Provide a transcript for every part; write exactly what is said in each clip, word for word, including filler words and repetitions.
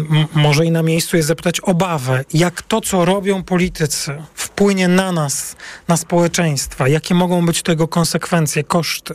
m- może i na miejscu jest zapytać obawę, jak to, co robią politycy, wpłynie na nas, na społeczeństwa, jakie mogą być tego konsekwencje, koszty?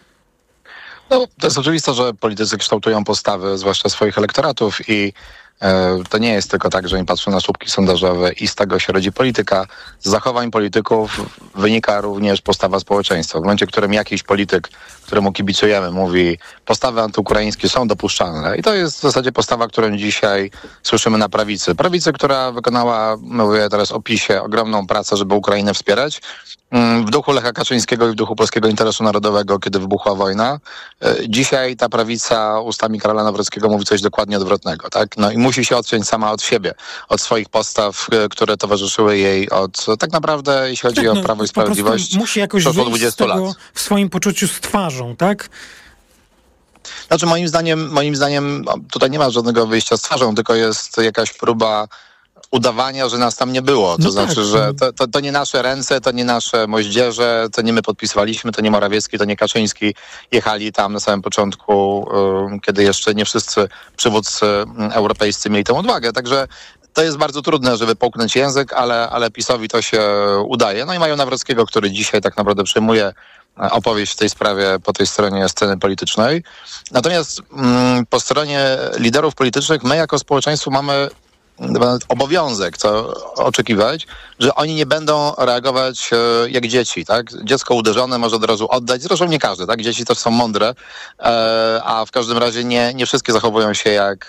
No, to jest oczywiste, że politycy kształtują postawy, zwłaszcza swoich elektoratów i e, to nie jest tylko tak, że oni patrzą na słupki sondażowe i z tego się rodzi polityka. Z zachowań polityków wynika również postawa społeczeństwa. W momencie, w którym jakiś polityk, któremu kibicujemy, mówi, postawy antyukraińskie są dopuszczalne i to jest w zasadzie postawa, którą dzisiaj słyszymy na prawicy. Prawicy, która wykonała, mówię teraz o PiSie, ogromną pracę, żeby Ukrainę wspierać, w duchu Lecha Kaczyńskiego i w duchu polskiego interesu narodowego, kiedy wybuchła wojna. Dzisiaj ta prawica ustami Karola Nawrockiego mówi coś dokładnie odwrotnego, tak? No i musi się odciąć sama od siebie, od swoich postaw, które towarzyszyły jej od, tak naprawdę, jeśli chodzi tak, o no, Prawo i Sprawiedliwość, musi jakoś wyjść z tego lat. W swoim poczuciu z twarzą, tak? Znaczy moim zdaniem, moim zdaniem tutaj nie ma żadnego wyjścia z twarzą, tylko jest jakaś próba udawania, że nas tam nie było. To no znaczy, tak. że to, to, to nie nasze ręce, to nie nasze moździerze, to nie my podpisywaliśmy, to nie Morawiecki, to nie Kaczyński jechali tam na samym początku, yy, kiedy jeszcze nie wszyscy przywódcy europejscy mieli tę odwagę. Także to jest bardzo trudne, żeby połknąć język, ale, ale PiS-owi to się udaje. No i mają Nawrockiego, który dzisiaj tak naprawdę przyjmuje opowieść w tej sprawie po tej stronie sceny politycznej. Natomiast mm, po stronie liderów politycznych my jako społeczeństwo mamy obowiązek, co oczekiwać, że oni nie będą reagować e, jak dzieci, tak? Dziecko uderzone może od razu oddać, zresztą nie każde, tak? Dzieci też są mądre, e, a w każdym razie nie, nie wszystkie zachowują się jak,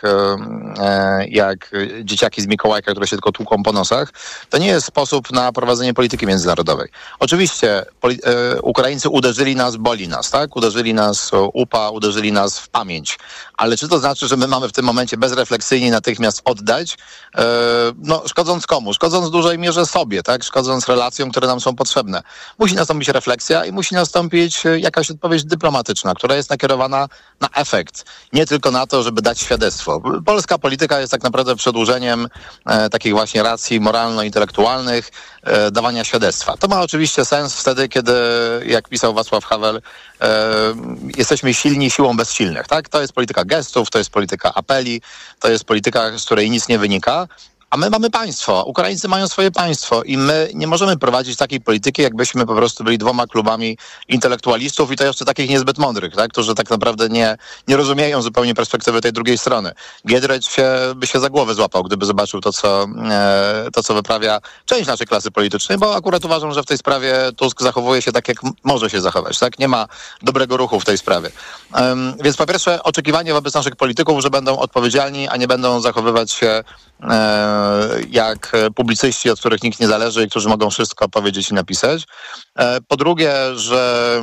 e, jak dzieciaki z Mikołajka, które się tylko tłuką po nosach. To nie jest sposób na prowadzenie polityki międzynarodowej. Oczywiście poli- e, Ukraińcy uderzyli nas, boli nas, tak? Uderzyli nas upa, uderzyli nas w pamięć. Ale czy to znaczy, że my mamy w tym momencie bezrefleksyjnie natychmiast oddać? No, szkodząc komu? Szkodząc w dużej mierze sobie, tak? Szkodząc relacjom, które nam są potrzebne. Musi nastąpić refleksja i musi nastąpić jakaś odpowiedź dyplomatyczna, która jest nakierowana na efekt. Nie tylko na to, żeby dać świadectwo. Polska polityka jest tak naprawdę przedłużeniem e, takich właśnie racji moralno-intelektualnych, e, dawania świadectwa. To ma oczywiście sens wtedy, kiedy, jak pisał Wacław Havel, e, jesteśmy silni siłą bezsilnych, tak? To jest polityka gestów, to jest polityka apeli, to jest polityka, z której nic nie wynika. A my mamy państwo, Ukraińcy mają swoje państwo i my nie możemy prowadzić takiej polityki, jakbyśmy po prostu byli dwoma klubami intelektualistów i to jeszcze takich niezbyt mądrych, tak? Którzy tak naprawdę nie, nie rozumieją zupełnie perspektywy tej drugiej strony. Giedroyć się, by się za głowę złapał, gdyby zobaczył to co, e, to, co wyprawia część naszej klasy politycznej, bo akurat uważam, że w tej sprawie Tusk zachowuje się tak, jak m- może się zachować, tak? Nie ma dobrego ruchu w tej sprawie. Um, więc po pierwsze oczekiwanie wobec naszych polityków, że będą odpowiedzialni, a nie będą zachowywać się e, jak publicyści, od których nikt nie zależy i którzy mogą wszystko powiedzieć i napisać. Po drugie, że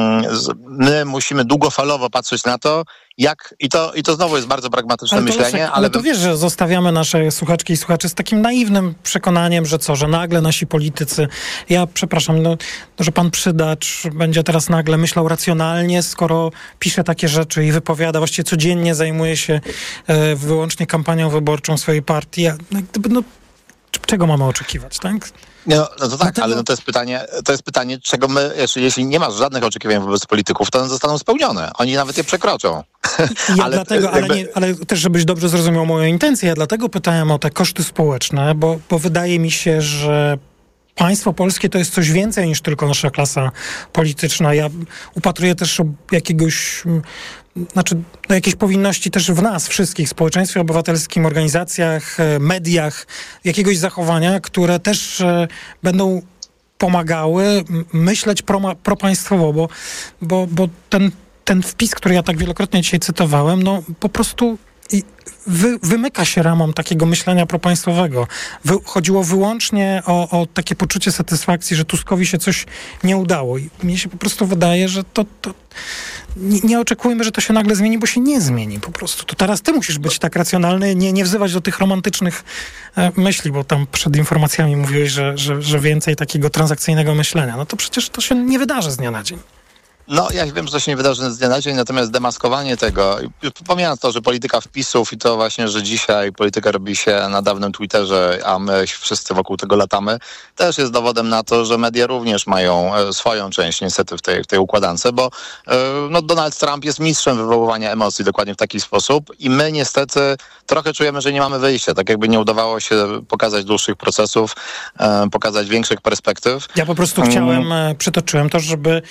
my musimy długofalowo patrzeć na to, jak, i to, i to znowu jest bardzo pragmatyczne ale myślenie. Leszek, ale, ale to wiesz, że zostawiamy nasze słuchaczki i słuchaczy z takim naiwnym przekonaniem, że co, że nagle nasi politycy, ja przepraszam, no, że pan Przydacz będzie teraz nagle myślał racjonalnie, skoro pisze takie rzeczy i wypowiada, właściwie codziennie zajmuje się e, wyłącznie kampanią wyborczą swojej partii. Ja, no, gdyby, no, czego mamy oczekiwać, tak? No, no to tak, Dlatego... ale no to jest pytanie, to jest pytanie, czego my, jeśli, jeśli nie masz żadnych oczekiwań wobec polityków, to one zostaną spełnione. Oni nawet je przekroczą. Ja ale, dlatego, ale, jakby... nie, ale też, żebyś dobrze zrozumiał moją intencję, ja dlatego pytałem o te koszty społeczne, bo, bo wydaje mi się, że państwo polskie to jest coś więcej niż tylko nasza klasa polityczna. Ja upatruję też jakiegoś, znaczy no jakiejś powinności też w nas wszystkich, społeczeństwie obywatelskim, organizacjach, mediach, jakiegoś zachowania, które też e, będą pomagały myśleć pro, propaństwowo, bo, bo, bo ten, ten wpis, który ja tak wielokrotnie dzisiaj cytowałem, no po prostu i wy, wymyka się ramom takiego myślenia propaństwowego. Wy, chodziło wyłącznie o, o takie poczucie satysfakcji, że Tuskowi się coś nie udało. I mnie się po prostu wydaje, że to... to nie, nie oczekujmy, że to się nagle zmieni, bo się nie zmieni po prostu. To teraz ty musisz być tak racjonalny, nie, nie wzywać do tych romantycznych e, myśli, bo tam przed informacjami mówiłeś, że, że, że więcej takiego transakcyjnego myślenia. No to przecież to się nie wydarzy z dnia na dzień. No, ja wiem, że to się nie wydarzy z dnia na dzień, natomiast demaskowanie tego, pomijając to, że polityka wpisów i to właśnie, że dzisiaj polityka robi się na dawnym Twitterze, a my wszyscy wokół tego latamy, też jest dowodem na to, że media również mają swoją część niestety w tej, w tej układance, bo no, Donald Trump jest mistrzem wywoływania emocji dokładnie w taki sposób i my niestety trochę czujemy, że nie mamy wyjścia, tak jakby nie udawało się pokazać dłuższych procesów, pokazać większych perspektyw. Ja po prostu chciałem, hmm. przytoczyłem to, żeby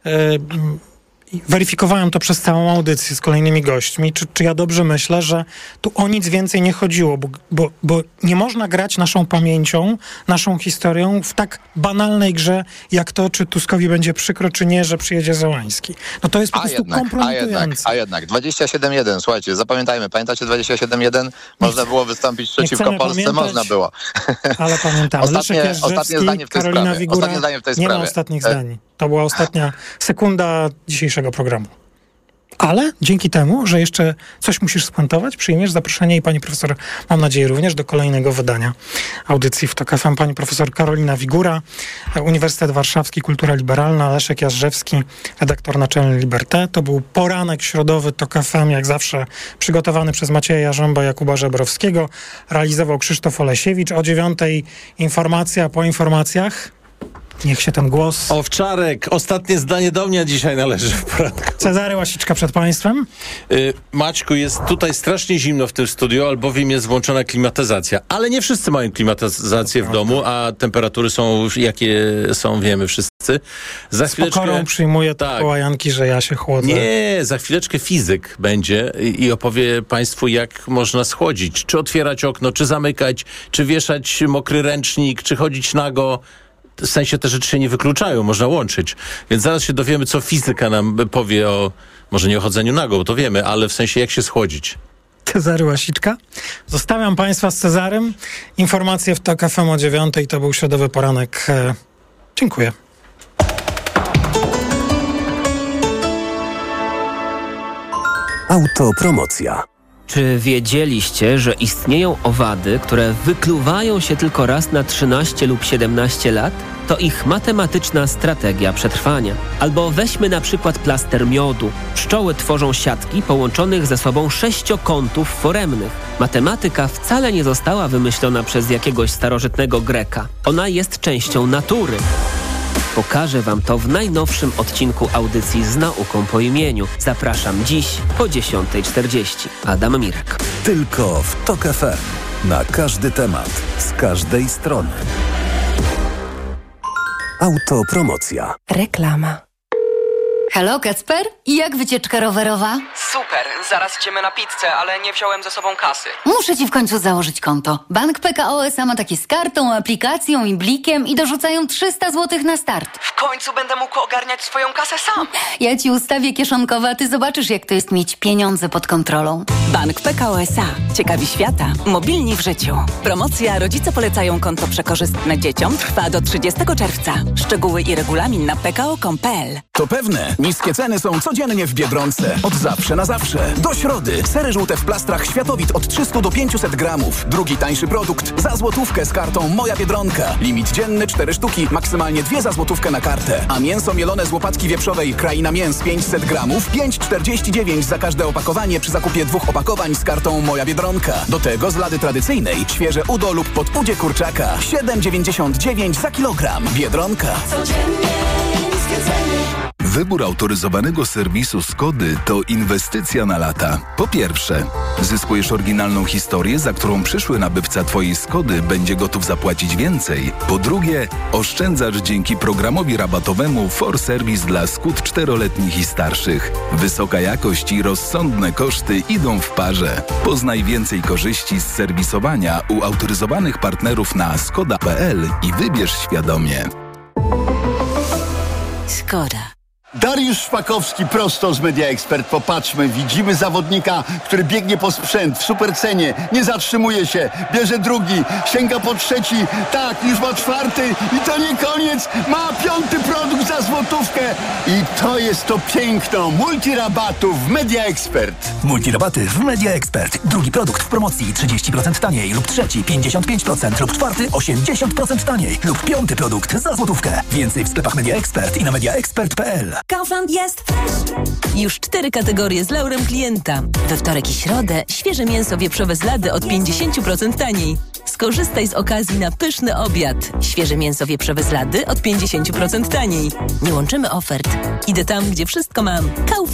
weryfikowałem to przez całą audycję z kolejnymi gośćmi, czy, czy ja dobrze myślę, że tu o nic więcej nie chodziło, bo, bo, bo nie można grać naszą pamięcią, naszą historią w tak banalnej grze, jak to, czy Tuskowi będzie przykro, czy nie, że przyjedzie Zełański. No to jest po a prostu jednak, kompromitujące. A jednak, a jednak, dwadzieścia siedem jeden, słuchajcie, zapamiętajmy, pamiętacie dwadzieścia siedem jeden? Można było wystąpić przeciwko Polsce, pamiętać, można było. Ale pamiętamy. Ostatnie, Leszek ostatnie zdanie w tej Karolina sprawie. Wigura, ostatnie zdanie w tej nie sprawie. ma ostatnich zdań. To była ostatnia sekunda dzisiejszego programu. Ale dzięki temu, że jeszcze coś musisz spuentować, przyjmiesz zaproszenie i pani profesor, mam nadzieję, również do kolejnego wydania audycji w TOK F M. Pani profesor Karolina Wigura, Uniwersytet Warszawski, Kultura Liberalna, Leszek Jażdżewski, redaktor naczelny Liberté. To był poranek środowy TOK F M, jak zawsze przygotowany przez Macieja Jarząba, Jakuba Żebrowskiego. Realizował Krzysztof Olesiewicz. O dziewiątej informacja, po informacjach niech się ten głos... Owczarek, ostatnie zdanie do mnie dzisiaj należy w poranku. Cezary Łasiczka przed państwem. Yy, Maćku, jest tutaj strasznie zimno w tym studiu, albowiem jest włączona klimatyzacja. Ale nie wszyscy mają klimatyzację w domu, a temperatury są jakie są, wiemy wszyscy. Za Z chwileczkę... pokorą przyjmuję tak. Łajanki, że ja się chłodzę. Nie, za chwileczkę fizyk będzie i opowie państwu, jak można schłodzić. Czy otwierać okno, czy zamykać, czy wieszać mokry ręcznik, czy chodzić nago. W sensie te rzeczy się nie wykluczają, można łączyć. Więc zaraz się dowiemy, co fizyka nam powie o, może nie o chodzeniu nago, bo to wiemy, ale w sensie jak się schłodzić. Cezary Łasiczka. Zostawiam państwa z Cezarym. Informacje w TOK F M o dziewiątej. To był środowy poranek. Dziękuję. Autopromocja. Czy wiedzieliście, że istnieją owady, które wykluwają się tylko raz na trzynaście lub siedemnaście lat? To ich matematyczna strategia przetrwania. Albo weźmy na przykład plaster miodu. Pszczoły tworzą siatki połączonych ze sobą sześciokątów foremnych. Matematyka wcale nie została wymyślona przez jakiegoś starożytnego Greka. Ona jest częścią natury. Pokażę wam to w najnowszym odcinku audycji z nauką po imieniu. Zapraszam dziś po dziesiątej czterdzieści. Adam Mirek. Tylko w TOK F M. Na każdy temat, z każdej strony. Autopromocja. Reklama. Halo, Kacper? I jak wycieczka rowerowa? Super, zaraz idziemy na pizzę, ale nie wziąłem ze sobą kasy. Muszę ci w końcu założyć konto. Bank P K O S A ma takie z kartą, aplikacją i blikiem i dorzucają trzysta złotych na start. W końcu będę mógł ogarniać swoją kasę sam. Ja ci ustawię kieszonkowe, a ty zobaczysz, jak to jest mieć pieniądze pod kontrolą. Bank P K O S A. Ciekawi świata. Mobilni w życiu. Promocja Rodzice polecają konto przekorzystne dzieciom trwa do trzydziestego czerwca. Szczegóły i regulamin na p k o kropka com kropka p l. To pewne. Niskie ceny są codziennie w Biedronce. Od zawsze na zawsze. Do środy. Sery żółte w plastrach Światowit od trzysta do pięciuset gramów. Drugi tańszy produkt za złotówkę z kartą Moja Biedronka. Limit dzienny cztery sztuki, maksymalnie dwie za złotówkę na kartę. A mięso mielone z łopatki wieprzowej Kraina Mięs pięćset gramów, pięć czterdzieści dziewięć za każde opakowanie przy zakupie dwóch opakowań z kartą Moja Biedronka. Do tego z lady tradycyjnej świeże udo lub podudzie kurczaka. siedem dziewięćdziesiąt dziewięć za kilogram. Biedronka. Codziennie niskie ceny. Wybór autoryzowanego serwisu Skody to inwestycja na lata. Po pierwsze, zyskujesz oryginalną historię, za którą przyszły nabywca Twojej Skody będzie gotów zapłacić więcej. Po drugie, oszczędzasz dzięki programowi rabatowemu For Service dla Skód czteroletnich i starszych. Wysoka jakość i rozsądne koszty idą w parze. Poznaj więcej korzyści z serwisowania u autoryzowanych partnerów na skoda kropka p l i wybierz świadomie. Skoda. Dariusz Szpakowski prosto z Media Expert. Popatrzmy, widzimy zawodnika, który biegnie po sprzęt w supercenie, nie zatrzymuje się, bierze drugi, sięga po trzeci, tak, już ma czwarty i to nie koniec, ma piąty produkt za złotówkę i to jest to piękno multirabatów w Media Expert. Multirabaty w Media Expert. Drugi produkt w promocji trzydzieści procent taniej lub trzeci pięćdziesiąt pięć procent lub czwarty osiemdziesiąt procent taniej lub piąty produkt za złotówkę. Więcej w sklepach Media Expert i na media expert kropka p l. Kaufland jest już cztery kategorie z laurem klienta. We wtorek i środę świeże mięso wieprzowe z Lady od pięćdziesiąt procent taniej. Skorzystaj z okazji na pyszny obiad. Świeże mięso wieprzowe z Lady od pięćdziesiąt procent taniej. Nie łączymy ofert. Idę tam, gdzie wszystko mam. Kaufland.